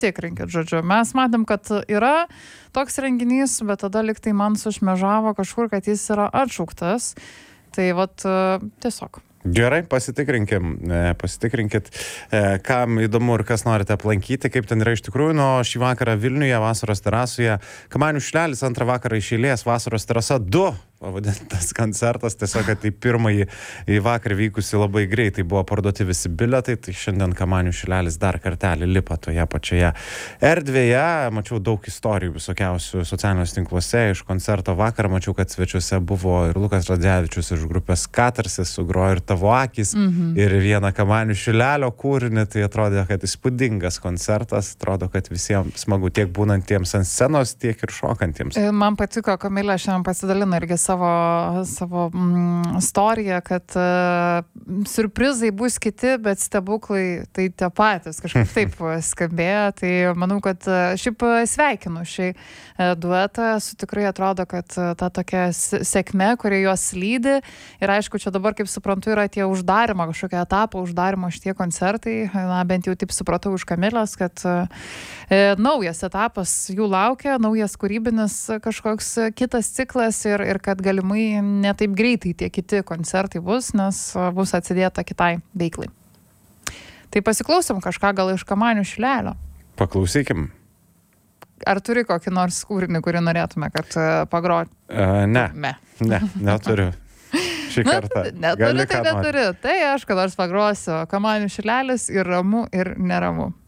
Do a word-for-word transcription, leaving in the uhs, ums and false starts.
tikrinkit, žodžiu. Mes matėm, kad yra toks renginys, bet tada liktai man sušmežavo kažkur, kad jis yra atšauktas. Tai vat tiesiog. Gerai, pasitikrinkim, pasitikrinkit, kam įdomu ir kas norite aplankyti, kaip ten yra iš tikrųjų. Nu, šį vakarą Vilniuje, vasaros terasoje, Kamanių šilelis, antrą vakarą iš eilės, vasaros terasa du. Pavadintas koncertas, tiesiog, kad į pirmąjį į vakar vykusi labai greitai buvo parduoti visi biletai, tai šiandien Kamanių šilelis dar kartelį lipa toje pačioje erdvėje. Mačiau daug istorijų visokiausių socialiniuose tinkluose iš koncerto vakar, mačiau, kad svečiuose buvo ir Lukas Radzevičius iš grupės Katarsis, sugrojo ir Tavo akys, mm-hmm. ir vieną Kamanių šilelio kūrinį, tai atrodė, kad įspūdingas koncertas, atrodo, kad visiems smagu tiek būnantiems ant scenos, tiek ir šokantiems. Man patiko, Kamilė šiandien pasidalino irgi savo, savo mm, istoriją, kad uh, surprizai bus kiti, bet stebuklai tai tie patys, kažkaip taip skambėjo. Tai manau, kad uh, šiaip sveikinu šį uh, duetą, su tikrai atrodo, kad uh, ta tokia sėkmė, kuri juos lydi. Ir aišku, čia dabar, kaip suprantu, yra tie uždarimo, kažkokie etapo uždarimo šitie koncertai. Na, bent jau taip supratau iš Kamilės, kad uh, naujas etapas jų laukia, naujas kūrybinis kažkoks kitas ciklas ir, ir kad galimai netaip greitai tie kiti koncertai bus, nes bus atsidėta kitai veiklai. Tai pasiklausom kažką gal iš Kamanių šilelio. Paklausykim. Ar turi kokį nors kūrinį, kurį norėtume, kad pagroti? Uh, ne. Me. Ne, neturiu. Šį Na, kartą. neturi, tai neturi. Tai aš kad nors pagrosiu Kamanių šilelis ir ramu, ir neramu.